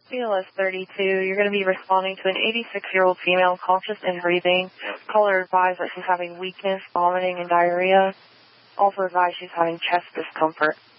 BLS 32, you're going to be responding to an 86-year-old female conscious and breathing. Caller advised that she's having weakness, vomiting, and diarrhea. Also advised she's having chest discomfort.